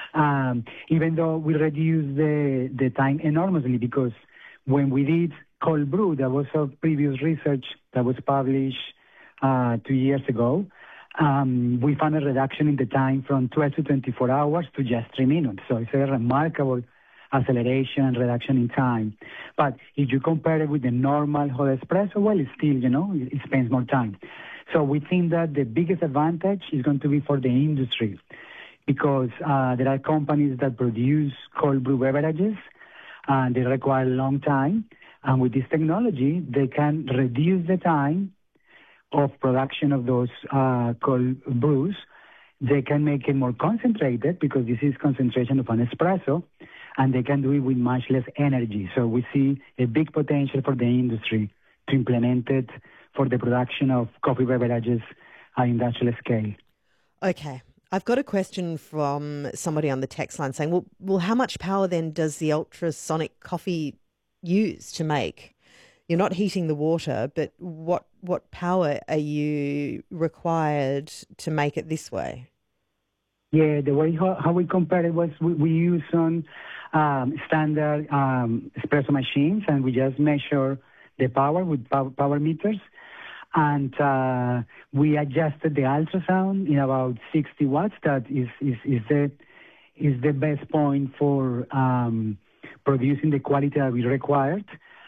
Even though we reduced the time enormously, because when we did cold brew, there was a previous research that was published 2 years ago. We found a reduction in the time from 12 to 24 hours to just 3 minutes. So it's a remarkable acceleration and reduction in time. But if you compare it with the normal hot espresso, well, it's still, it spends more time. So we think that the biggest advantage is going to be for the industry, because there are companies that produce cold brew beverages, and they require a long time. And with this technology, they can reduce the time of production of those cold brews. They can make it more concentrated, because this is concentration of an espresso, and they can do it with much less energy. So we see a big potential for the industry to implement it for the production of coffee beverages at industrial scale. Okay. I've got a question from somebody on the text line saying, well, how much power then does the ultrasonic coffee use to make? You're not heating the water, but what power are you required to make it this way? Yeah, the way how we compare it was we use on standard espresso machines, and we just measure the power with power meters. And we adjusted the ultrasound in about 60 watts. That is the best point for producing the quality that we required.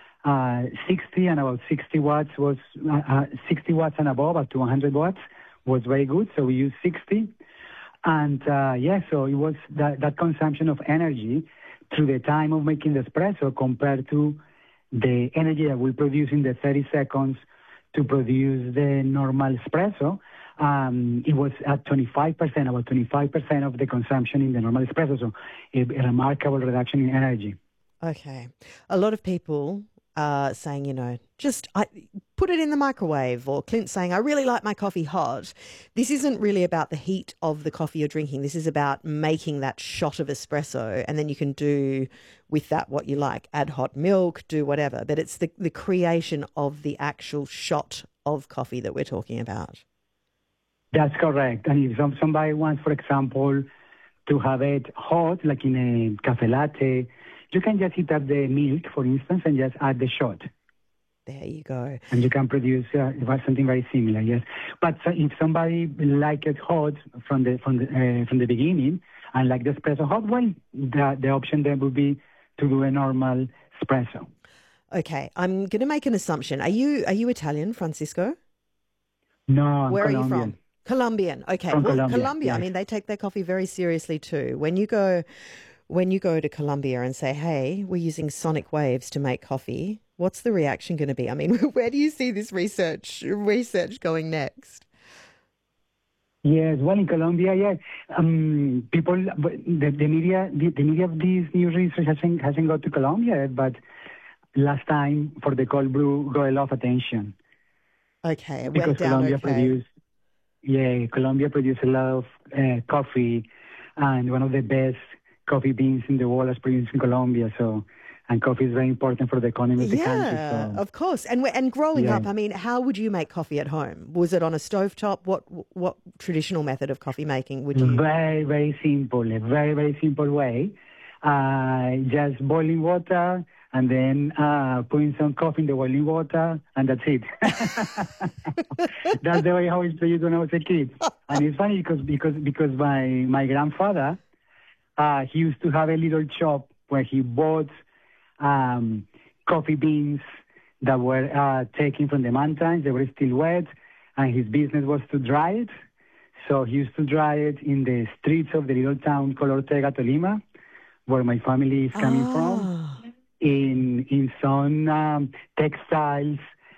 60 and about 60 watts was 60 watts and above, up to 100 watts was very good. So we used 60. And so it was that consumption of energy through the time of making the espresso compared to the energy that we produce in the 30 seconds to produce the normal espresso. It was at 25%, about 25% of the consumption in the normal espresso. So a remarkable reduction in energy. Okay. A lot of people are saying, just put it in the microwave, or Clint saying, I really like my coffee hot. This isn't really about the heat of the coffee you're drinking. This is about making that shot of espresso, and then you can do with that what you like, add hot milk, do whatever. But it's the creation of the actual shot of coffee that we're talking about. That's correct. And if somebody wants, for example, to have it hot, like in a cafe latte, you can just heat up the milk, for instance, and just add the shot. There you go. And you can produce something very similar, yes. But if somebody like it hot from the beginning and like the espresso hot, well, the option then would be to do a normal espresso. Okay, I'm going to make an assumption. Are you Italian, Francisco? No, I'm Where Colombian. are you from? Colombian. Okay. From well, Colombia, yes. I mean, they take their coffee very seriously too. When you go to Colombia and say, hey, we're using sonic waves to make coffee, what's the reaction going to be? I mean, where do you see this research going next? Yes, well, in Colombia, yes. People, the media of this new research hasn't got to Colombia, but last time for the cold brew got a lot of attention. Okay, it because went down Colombia produced a lot of coffee, and one of the best coffee beans in the world is produced in Colombia. So, and coffee is very important for the economy of the country. Yeah, of course. And growing up, I mean, how would you make coffee at home? Was it on a stovetop? What traditional method of coffee making would you? Very, very simple. A very, very simple way. Just boiling water, and then putting some coffee in the boiling water, and that's it. That's the way how it's used when I was a kid. And it's funny because my grandfather, he used to have a little shop where he bought coffee beans that were taken from the mountains. They were still wet, and his business was to dry it. So he used to dry it in the streets of the little town called Ortega, Tolima, where my family is coming from. In some textiles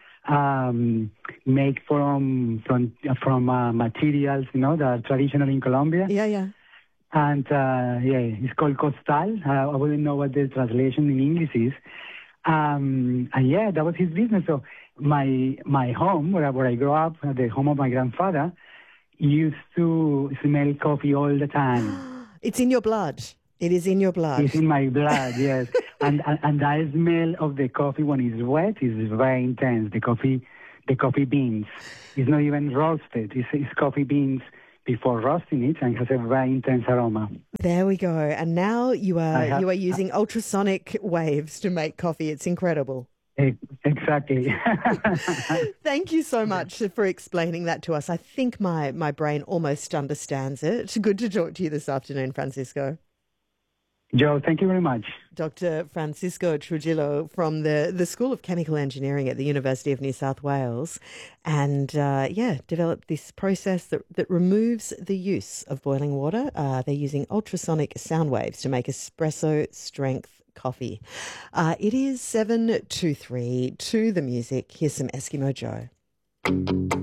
made from materials, that are traditional in Colombia. Yeah. And it's called costal. I wouldn't know what the translation in English is. And that was his business. So my home, where I grew up, the home of my grandfather, used to smell coffee all the time. It's in your blood. It is in your blood. It's in my blood, yes. and that smell of the coffee when it's wet is very intense. The coffee beans. It's not even roasted. It's coffee beans before roasting it, and it has a very intense aroma. There we go. And now you are using ultrasonic waves to make coffee. It's incredible. Exactly. Thank you so much for explaining that to us. I think my brain almost understands it. Good to talk to you this afternoon, Francisco. Joe, thank you very much. Dr. Francisco Trujillo from the School of Chemical Engineering at the University of New South Wales, and developed this process that removes the use of boiling water. They're using ultrasonic sound waves to make espresso strength coffee. It is 7:23 to the music. Here's some Eskimo Joe.